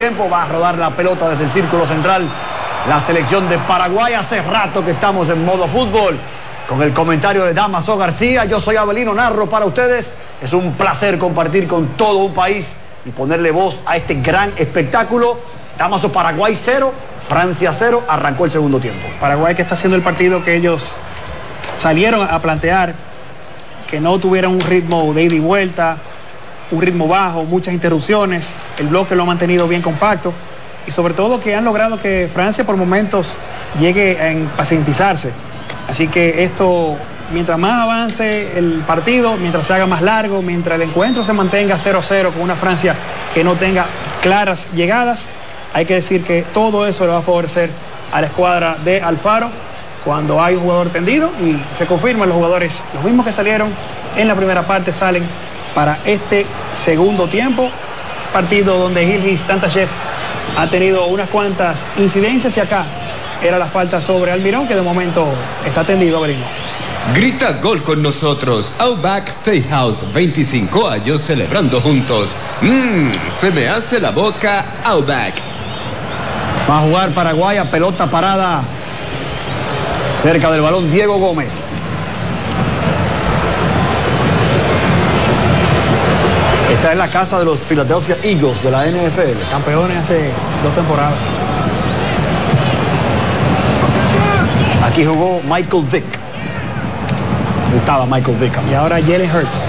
tiempo. Va a rodar la pelota desde el círculo central la selección de Paraguay. Hace rato que estamos en modo fútbol con el comentario de Damaso García. Yo soy Abelino, narro para ustedes. Es un placer compartir con todo un país y ponerle voz a este gran espectáculo. Damaso, Paraguay 0, Francia 0, arrancó el segundo tiempo. Paraguay, que está haciendo el partido que ellos salieron a plantear, que no tuvieran un ritmo de ida y vuelta, un ritmo bajo, muchas interrupciones. El bloque lo ha mantenido bien compacto y sobre todo que han logrado que Francia por momentos llegue a impacientizarse. Así que esto, mientras más avance el partido, mientras se haga más largo, mientras el encuentro se mantenga 0-0 con una Francia que no tenga claras llegadas, hay que decir que todo eso le va a favorecer a la escuadra de Alfaro cuando hay un jugador tendido, y se confirman los jugadores, los mismos que salieron en la primera parte, salen para este segundo tiempo. Partido donde Gilgis Tantachev ha tenido unas cuantas incidencias y acá era la falta sobre Almirón, que de momento está tendido, Avelino. Grita gol con nosotros. Outback Steakhouse, 25 años celebrando juntos. Se me hace la boca Outback. Va a jugar Paraguay a pelota parada. Cerca del balón Diego Gómez. Esta es la casa de los Philadelphia Eagles de la NFL. Campeones hace 2 temporadas. Aquí jugó Michael Vick. Estaba Michael Vick. Y ahora Jalen Hurts.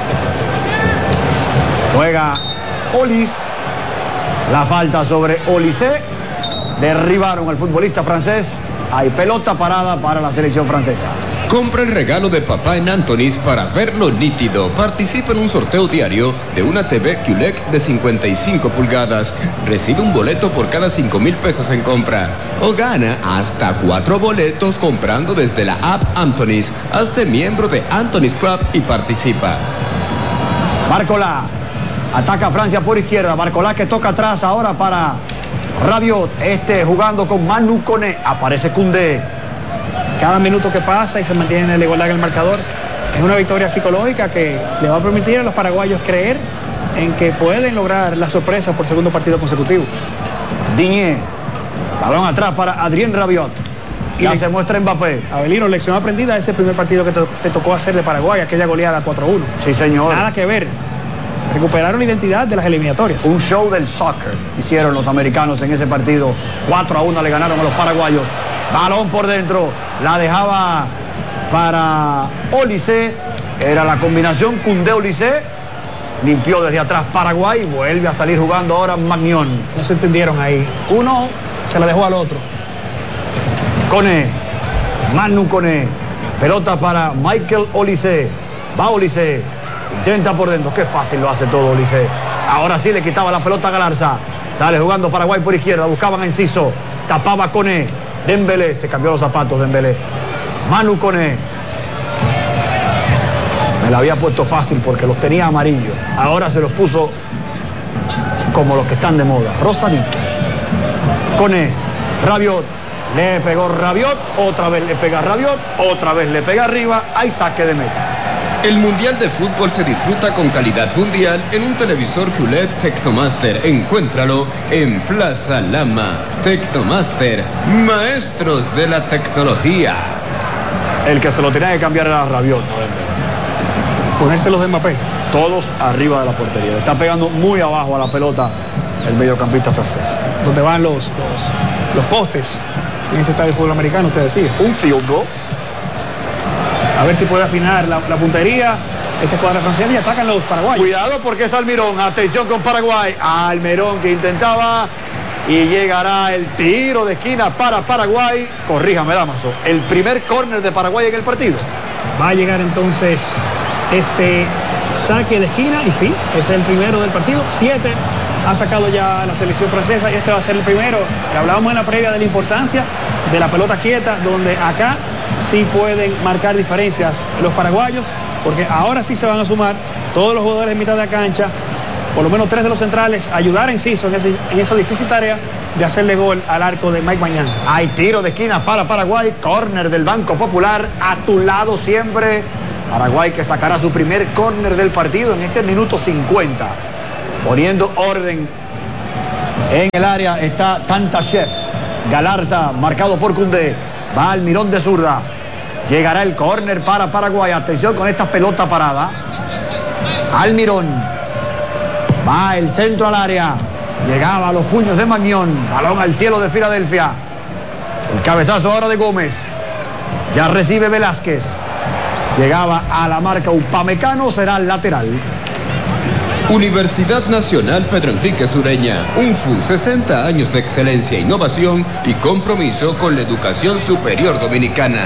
Juega Olis. La falta sobre Olise. Derribaron al futbolista francés. Hay pelota parada para la selección francesa. Compra el regalo de papá en Anthony's para verlo nítido. Participa en un sorteo diario de una TV QLED de 55 pulgadas. Recibe un boleto por cada 5,000 pesos en compra. O gana hasta 4 boletos comprando desde la app Anthony's. Hazte miembro de Anthony's Club y participa. Barcola. Ataca Francia por izquierda. Barcola que toca atrás ahora para Rabiot. Jugando con Manu Koné. Aparece Koundé. Cada minuto que pasa y se mantiene la igualdad en el marcador es una victoria psicológica que le va a permitir a los paraguayos creer en que pueden lograr la sorpresa por segundo partido consecutivo. Digne. Balón atrás para Adrien Rabiot. Y ya se muestra Mbappé. Avelino, lección aprendida, ese primer partido que te tocó hacer de Paraguay, aquella goleada 4-1. Sí, señor. Nada que ver. Recuperaron la identidad de las eliminatorias. Un show del soccer hicieron los americanos en ese partido. 4-1 le ganaron a los paraguayos. Balón por dentro. La dejaba para Olise. Era la combinación Koundé-Olise. Limpió desde atrás Paraguay. Vuelve a salir jugando ahora Magnon. No se entendieron ahí. Uno se la dejó al otro. Koné. Manu Koné. Pelota para Michael Olise. Va Olise. Intenta por dentro. Qué fácil lo hace todo Olise. Ahora sí le quitaba la pelota a Galarza. Sale jugando Paraguay por izquierda. Buscaban a Enciso. Tapaba Koné. Dembélé. Se cambió los zapatos Dembélé. Manu Koné. Me la había puesto fácil porque los tenía amarillos. Ahora se los puso como los que están de moda. Rosaditos. Koné. Rabiot. Le pegó Rabiot. Otra vez le pega Rabiot. Otra vez le pega arriba. Hay saque de meta. El Mundial de Fútbol se disfruta con calidad mundial en un televisor QLED Tecnomaster. Encuéntralo en Plaza Lama. Tecnomaster, maestros de la tecnología. El que se lo tenía que cambiar era Rabiot, ¿no? Ponérselos de Mbappé. Todos arriba de la portería. Le está pegando muy abajo a la pelota el mediocampista francés. Donde van los postes en ese estadio de fútbol americano, usted decía. Un field goal. A ver si puede afinar la puntería. Esta escuadra francesa y atacan los paraguayos. Cuidado porque es Almirón. Atención con Paraguay. Almirón que intentaba y llegará el tiro de esquina para Paraguay. Corríjame, Damaso. El primer córner de Paraguay en el partido. Va a llegar entonces este saque de esquina y sí, es el primero del partido. 7 ha sacado ya la selección francesa y este va a ser el primero. Hablábamos en la previa de la importancia de la pelota quieta, donde acá sí pueden marcar diferencias los paraguayos, porque ahora sí se van a sumar todos los jugadores en mitad de la cancha, por lo menos 3 de los centrales, ayudar a Enciso en esa difícil tarea de hacerle gol al arco de Mike Mañán. Hay tiro de esquina para Paraguay, córner del Banco Popular, a tu lado siempre. Paraguay que sacará su primer córner del partido en este minuto 50, poniendo orden En el área está Tantashev. Galarza, marcado por Koundé. Va Almirón de zurda. Llegará el córner para Paraguay. Atención con esta pelota parada. Almirón. Va el centro al área. Llegaba a los puños de Magnión. Balón al cielo de Filadelfia. El cabezazo ahora de Gómez. Ya recibe Velázquez. Llegaba a la marca Upamecano. Será el lateral. Universidad Nacional Pedro Enrique Sureña, UNFU, 60 años de excelencia, innovación y compromiso con la educación superior dominicana.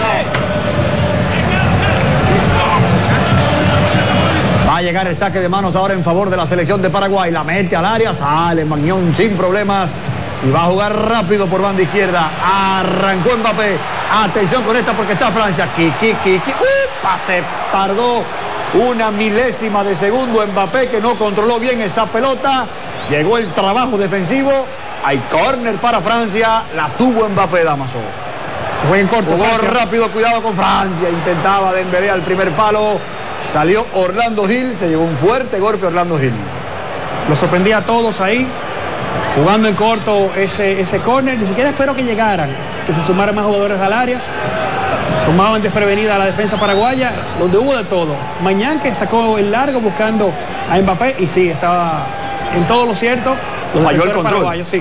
Va a llegar el saque de manos ahora en favor de la selección de Paraguay. La mete al área, sale Magnión sin problemas y va a jugar rápido por banda izquierda. Arrancó Mbappé. Atención con esta porque está Francia. Se tardó una milésima de segundo Mbappé, que no controló bien esa pelota. Llegó el trabajo defensivo. Hay córner para Francia. La tuvo Mbappé, Damaso. Fue en corto. Jugó rápido, cuidado con Francia. Intentaba Dembélé al primer palo. Salió Orlando Gil. Se llevó un fuerte golpe Orlando Gil. Lo sorprendía a todos ahí. Jugando en corto ese córner. Ni siquiera espero que llegaran, que se sumaran más jugadores al área. Tomaban desprevenida a la defensa paraguaya, donde hubo de todo. Mañán, que sacó el largo buscando a Mbappé, y sí, estaba en todo lo cierto. Falló el control. Sí.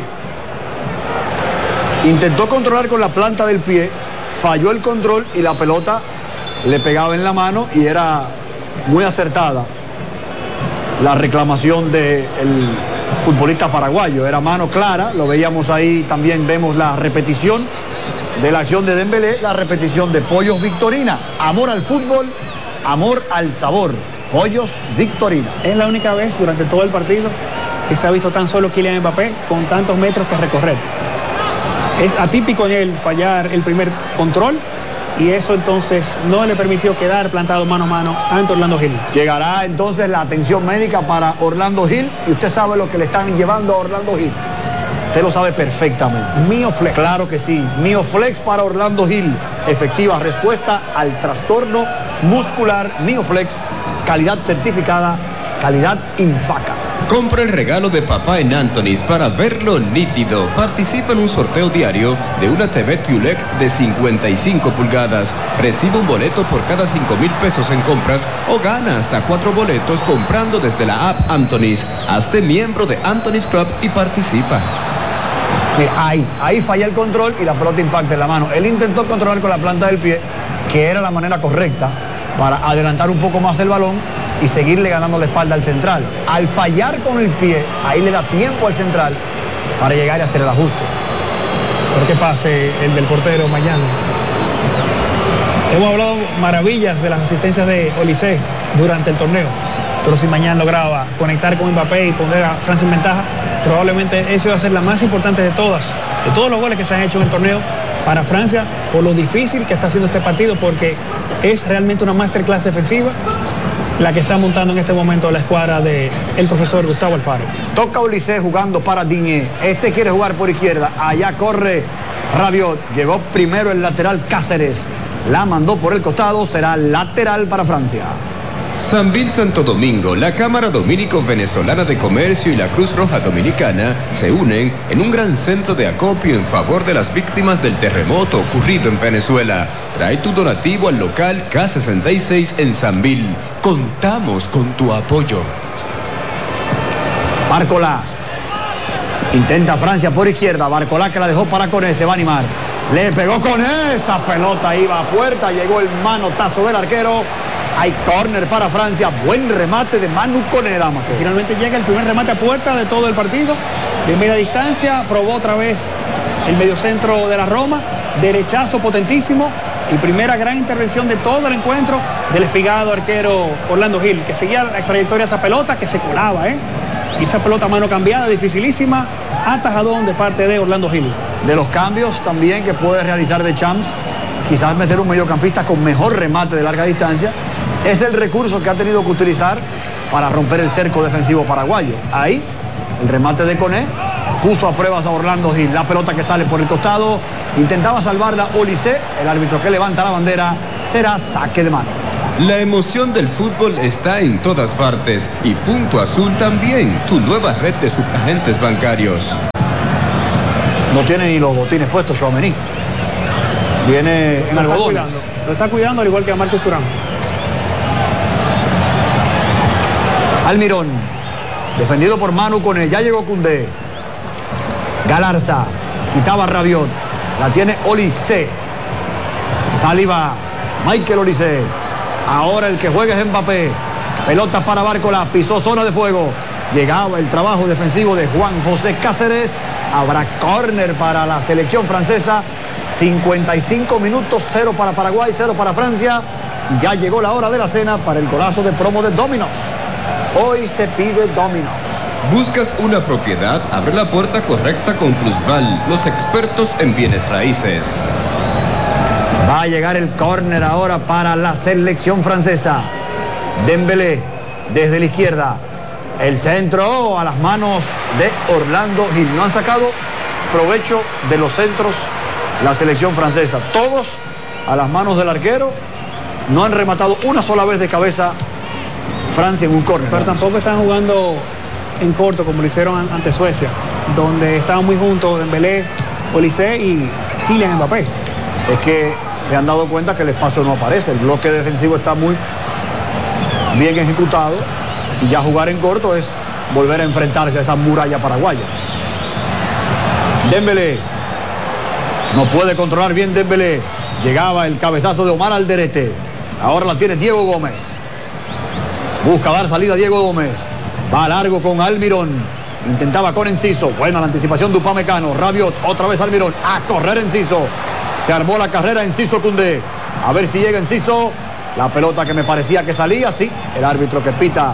Intentó controlar con la planta del pie, falló el control y la pelota le pegaba en la mano y era muy acertada la reclamación del futbolista paraguayo. Era mano clara, lo veíamos ahí, también vemos la repetición de la acción de Dembélé, la repetición de Pollos Victorina. Amor al fútbol, amor al sabor. Pollos Victorina. Es la única vez durante todo el partido que se ha visto tan solo Kylian Mbappé con tantos metros que recorrer. Es atípico en él fallar el primer control, y eso entonces no le permitió quedar plantado mano a mano ante Orlando Gil. Llegará entonces la atención médica para Orlando Gil, y usted sabe lo que le están llevando a Orlando Gil. Usted lo sabe perfectamente. Mioflex. Claro que sí. Mioflex para Orlando Gil. Efectiva respuesta al trastorno muscular. Mioflex. Calidad certificada. Calidad Infaca. Compra el regalo de papá en Anthony's para verlo nítido. Participa en un sorteo diario de una TV QLED de 55 pulgadas. Recibe un boleto por cada 5,000 pesos en compras o gana hasta 4 boletos comprando desde la app Anthony's. Hazte miembro de Anthony's Club y participa. Mira, ahí falla el control y la pelota impacta en la mano. Él intentó controlar con la planta del pie, que era la manera correcta para adelantar un poco más el balón y seguirle ganando la espalda al central. Al fallar con el pie, ahí le da tiempo al central para llegar y hacer el ajuste. ¿Por qué pase el del portero mañana? Hemos hablado maravillas de las asistencias de Olise durante el torneo, pero si mañana lograba conectar con Mbappé y poner a Francia en ventaja, probablemente esa iba a ser la más importante de todos los goles que se han hecho en el torneo para Francia, por lo difícil que está haciendo este partido, porque es realmente una masterclass defensiva la que está montando en este momento la escuadra del profesor Gustavo Alfaro. Toca Olise jugando para Digne. Este quiere jugar por izquierda. Allá corre Rabiot. Llegó primero el lateral Cáceres. La mandó por el costado. Será lateral para Francia. Sambil Santo Domingo, la Cámara Dominico-Venezolana de Comercio y la Cruz Roja Dominicana se unen en un gran centro de acopio en favor de las víctimas del terremoto ocurrido en Venezuela. Trae tu donativo al local K66 en Sambil. Contamos con tu apoyo. Barcola. Intenta Francia por izquierda. Barcola, que la dejó para Koné. Se va a animar. Le pegó con esa pelota. Iba a puerta. Llegó el manotazo del arquero. Hay córner para Francia. Buen remate de Manu Koné, Damaso. Finalmente llega el primer remate a puerta de todo el partido. De media distancia. Probó otra vez el mediocentro de la Roma. Derechazo potentísimo. Y primera gran intervención de todo el encuentro del espigado arquero Orlando Gil, que seguía la trayectoria de esa pelota, que se colaba, y esa pelota a mano cambiada, dificilísima, atajadón de parte de Orlando Gil. De los cambios también que puede realizar de Champs, quizás meter un mediocampista con mejor remate de larga distancia, es el recurso que ha tenido que utilizar para romper el cerco defensivo paraguayo. Ahí, el remate de Koné puso a pruebas a Orlando Gil. La pelota que sale por el costado, intentaba salvarla Olise. El árbitro que levanta la bandera, será saque de manos. La emoción del fútbol está en todas partes y Punto Azul también, tu nueva red de subagentes bancarios. No tiene ni los botines puestos, Tchouaméni. Viene en algodones. Lo está cuidando al igual que a Marcos Thuram. Almirón, defendido por Manu Koné, ya llegó Koundé. Galarza, quitaba Rabiot, la tiene Olise. Saliba, Michael Olise. Ahora el que juega es Mbappé. Pelota para Bárcola, pisó zona de fuego. Llegaba el trabajo defensivo de Juan José Cáceres. Habrá córner para la selección francesa. 55 minutos, 0 para Paraguay, 0 para Francia. Ya llegó la hora de la cena para el golazo de promo de Domino's. Hoy se pide Domino's. ¿Buscas una propiedad? Abre la puerta correcta con Plusval, los expertos en bienes raíces. Va a llegar el córner ahora para la selección francesa. Dembélé desde la izquierda. El centro a las manos de Orlando Gil. No han sacado provecho de los centros la selección francesa. Todos a las manos del arquero. No han rematado una sola vez de cabeza Francia en un córner. Pero tampoco están jugando en corto como lo hicieron ante Suecia, donde estaban muy juntos Dembélé, Olise y Kylian Mbappé. Es que se han dado cuenta que el espacio no aparece. El bloque defensivo está muy bien ejecutado. Y ya jugar en corto es volver a enfrentarse a esa muralla paraguaya. Dembélé. No puede controlar bien Dembélé. Llegaba el cabezazo de Omar Alderete. Ahora la tiene Diego Gómez. Busca dar salida a Diego Gómez. Va largo con Almirón. Intentaba con Enciso. Buena la anticipación de Upamecano. Rabiot. Otra vez Almirón. A correr Enciso. Se armó la carrera Enciso Koundé. A ver si llega Enciso. La pelota que me parecía que salía. Sí, el árbitro que pita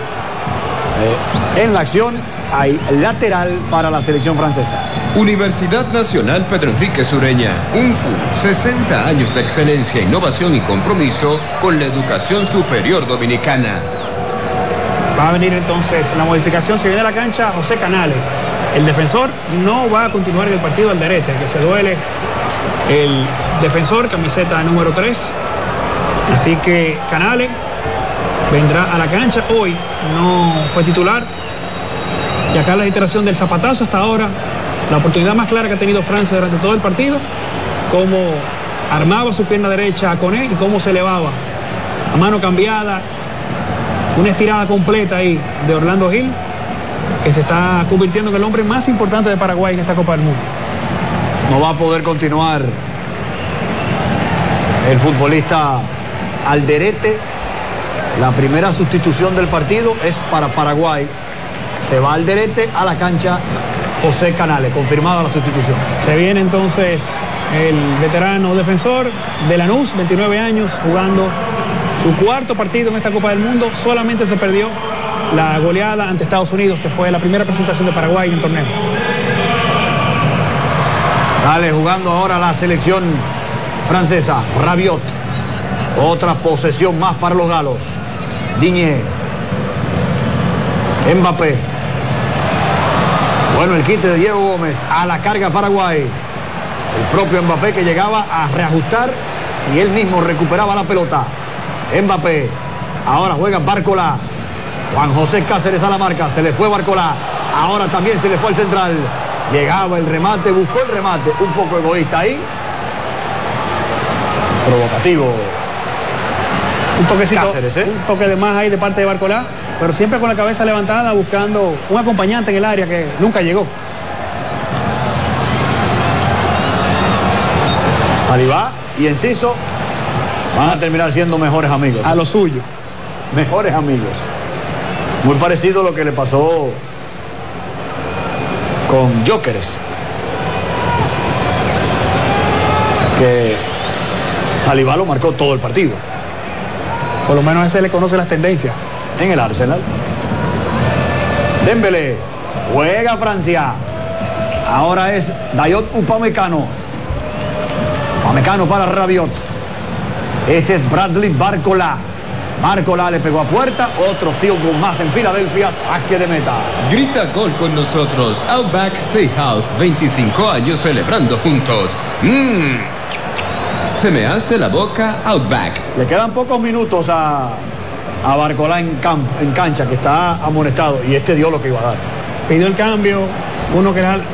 en la acción. Hay lateral para la selección francesa. Universidad Nacional Pedro Enrique Sureña, UNFU, 60 años de excelencia, innovación y compromiso con la educación superior dominicana. Va a venir entonces la modificación, se viene a la cancha José Canales. El defensor no va a continuar en el partido Alderete, que se duele el defensor, camiseta número 3. Así que Canales vendrá a la cancha. Hoy no fue titular. Y acá la iteración del zapatazo hasta ahora. La oportunidad más clara que ha tenido Francia durante todo el partido. Cómo armaba su pierna derecha a Koné y cómo se elevaba a mano cambiada. Una estirada completa ahí de Orlando Gil, que se está convirtiendo en el hombre más importante de Paraguay en esta Copa del Mundo. No va a poder continuar el futbolista Alderete. La primera sustitución del partido es para Paraguay. Se va Alderete a la cancha José Canales, confirmada la sustitución. Se viene entonces el veterano defensor de Lanús, 29 años, jugando su cuarto partido en esta Copa del Mundo. Solamente se perdió la goleada ante Estados Unidos, que fue la primera presentación de Paraguay en el torneo. Sale jugando ahora la selección francesa. Rabiot. Otra posesión más para los galos. Digne. Mbappé. Bueno, el quite de Diego Gómez a la carga Paraguay. El propio Mbappé que llegaba a reajustar y él mismo recuperaba la pelota. Mbappé. Ahora juega Bárcola. Juan José Cáceres a la marca. Se le fue Bárcola. Ahora también se le fue al central. Llegaba el remate, buscó el remate. Un poco egoísta ahí. Provocativo. Un toquecito, Cáceres, un toque de más ahí de parte de Bárcola, pero siempre con la cabeza levantada buscando un acompañante en el área que nunca llegó. Saliba y Enciso van a terminar siendo mejores amigos. A lo suyo. Mejores amigos. Muy parecido a lo que le pasó con Gyökeres. Que Saliba lo marcó todo el partido. Por lo menos a ese le conoce las tendencias. En el Arsenal. Dembélé. Juega Francia. Ahora es Dayot Upamecano. Upamecano para Rabiot. Este es Bradley Bárcola. Bárcola le pegó a puerta. Otro field goal más en Filadelfia. Saque de meta. Grita gol con nosotros. Outback Steakhouse, 25 años celebrando juntos. Se me hace la boca Outback. Le quedan pocos minutos a Barcolá en cancha, que está amonestado, y este dio lo que iba a dar. Pidió el cambio, uno que era